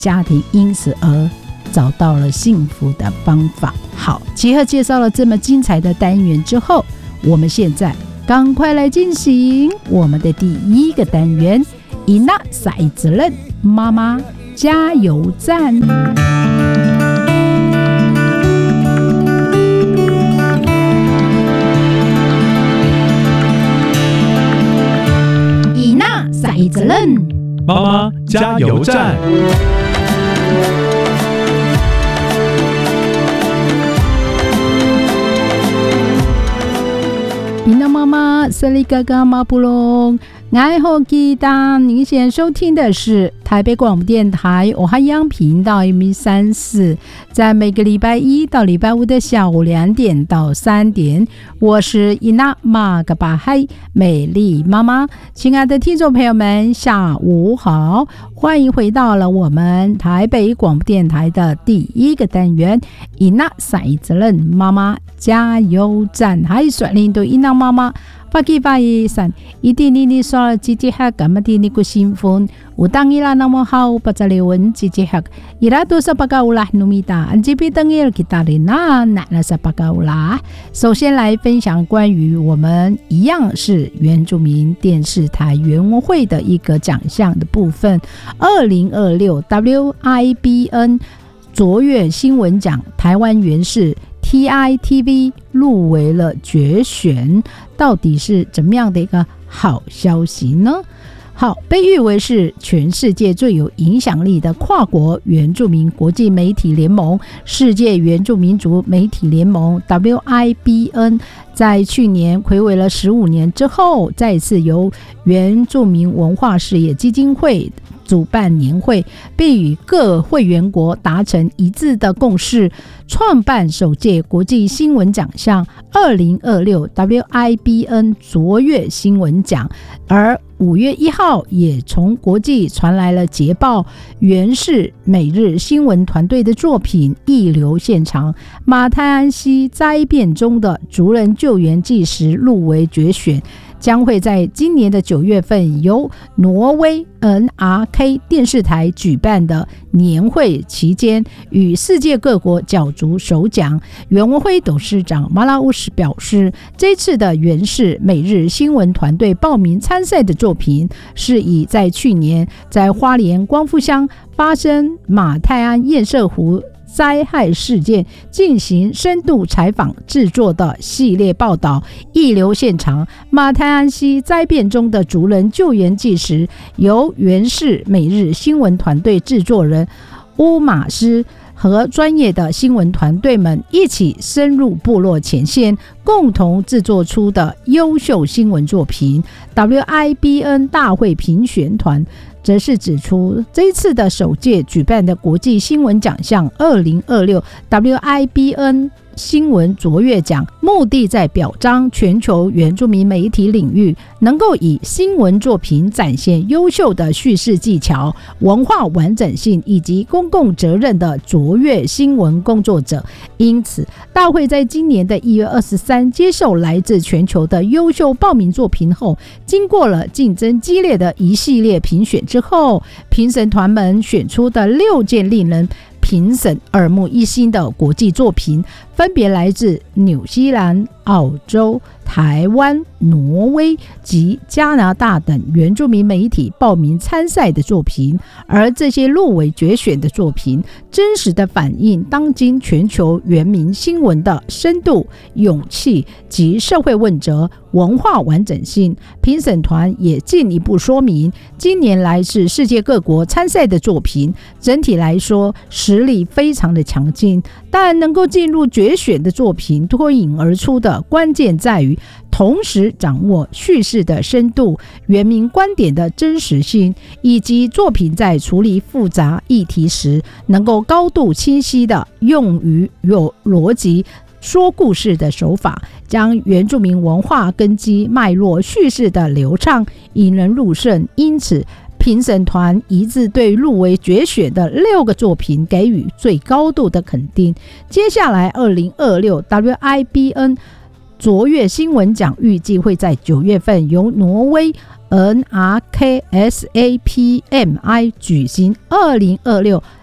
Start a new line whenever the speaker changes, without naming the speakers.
家庭因此而找到了幸福的方法。好，结合介绍了这么精彩的单元之后，我们现在赶快来进行我们的第一个单元，伊娜撒一责任妈妈加油站。伊娜撒一责任
妈妈加油站。
伊娜妈妈塞里嘎嘎马布隆爱好吉当，您现在收听的是台北广播电台欧哈央频道 M34， 在每个礼拜一到礼拜五的下午2点到3点，我是伊娜玛格巴嗨美丽妈妈。亲爱的听众朋友们，下午好，欢迎回到了我们台北广播电台的第一个单元，伊娜撒一责任妈妈加油站。还率领到伊娜妈妈pagi-pagi iti nini soal cicihak amati ni kusimfon utang ila namo hau pacalewon cicihak irado sa pagaulah numita anjipi tengil kita rina nakna sa pagaulah。 首先来分享关于我们一样是原住民电视台原文会的一个奖项的部分。2026 WIBN 卓越新闻奖台湾原视TITV 入围了决选，到底是怎么样的一个好消息呢？好，被誉为是全世界最有影响力的跨国原住民国际媒体联盟世界原住民族媒体联盟 WIBN 在去年睽违了15年之后，再次由原住民文化事业基金会主办年会，并与各会员国达成一致的共识，创办首届国际新闻奖项2026 WIBN 卓越新闻奖。而5月1号也从国际传来了捷报，原视每日新闻团队的作品《一流现场》马太安溪灾变中的族人救援纪实入围决选，将会在今年的9月份由挪威 NRK 电视台举办的年会期间与世界各国角逐首奖。原文会董事长马拉乌斯表示，这次的原视每日新闻团队报名参赛的作品是以在去年在花莲光复乡发生马太安堰塞湖灾害事件进行深度采访制作的系列报道《一流现场》马太安溪灾变中的族人救援纪实，由原视每日新闻团队制作人乌马斯和专业的新闻团队们一起深入部落前线，共同制作出的优秀新闻作品。 WIBN 大会评选团则是指出，这一次的首届举办的国际新闻奖项2026 WIBN 新闻卓越奖，目的在表彰全球原住民媒体领域能够以新闻作品展现优秀的叙事技巧、文化完整性以及公共责任的卓越新闻工作者。因此，大会在今年的1月23接受来自全球的优秀报名作品后，经过了竞争激烈的一系列评选之后，评审团们选出的6件令人评审耳目一新的国际作品，分别来自纽西兰、澳洲、台湾、挪威及加拿大等原住民媒体报名参赛的作品。而这些入围决选的作品真实的反映当今全球原民新闻的深度、勇气及社会问责、文化完整性。评审团也进一步说明，今年来自世界各国参赛的作品整体来说实力非常的强劲，但能够进入决选的作品脱颖而出的关键在于同时掌握叙事的深度、原民观点的真实性，以及作品在处理复杂议题时能够高度清晰的用于有逻辑说故事的手法，将原住民文化根基脉络叙事的流畅引人入胜。因此评审团一致对入围决选的6个作品给予最高度的肯定。接下来2026 WIBN 卓越新闻奖预计会在9月份由挪威 NRKSAPMI 举行2026